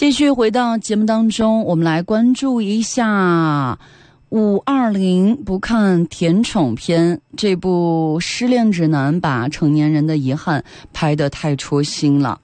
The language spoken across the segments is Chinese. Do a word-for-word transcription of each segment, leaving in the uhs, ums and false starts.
继续回到节目当中，我们来关注一下五二零不看甜宠片，这部失恋指南把成年人的遗憾拍得太戳心了。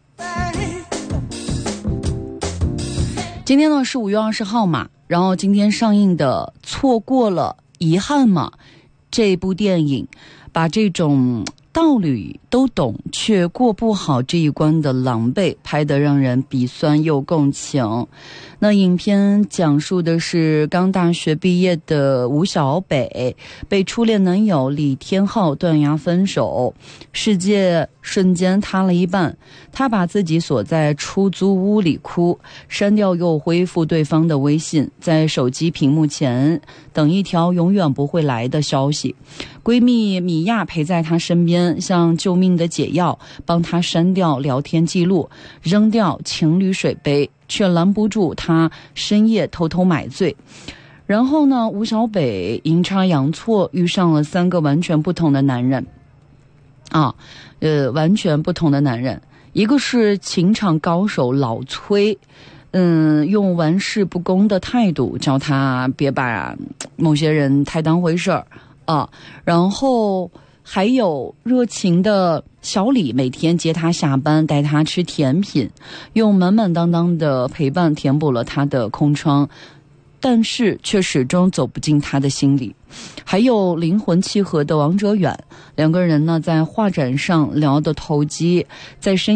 今天呢是五月二十号嘛，然后今天上映的错过了遗憾嘛这部电影，把这种道理都懂却过不好这一关的狼狈拍得让人鼻酸又共情。那影片讲述的是刚大学毕业的吴小北被初恋男友李天浩断崖分手，世界瞬间塌了一半，他把自己锁在出租屋里哭，删掉又恢复对方的微信，在手机屏幕前等一条永远不会来的消息。闺蜜米娅陪在他身边，像救命的解药，帮他删掉聊天记录，扔掉情侣水杯，却拦不住他深夜偷偷买醉。然后呢，吴小北阴差阳错遇上了三个完全不同的男人啊，呃，完全不同的男人。一个是情场高手老崔，嗯，用玩世不恭的态度叫他别把某些人太当回事儿啊。然后还有热情的小李，每天接他下班，带他吃甜品，用满满当当的陪伴填补了他的空窗，但是却始终走不进他的心里。还有灵魂契合的王哲远，两个人呢在画展上聊得投机，在深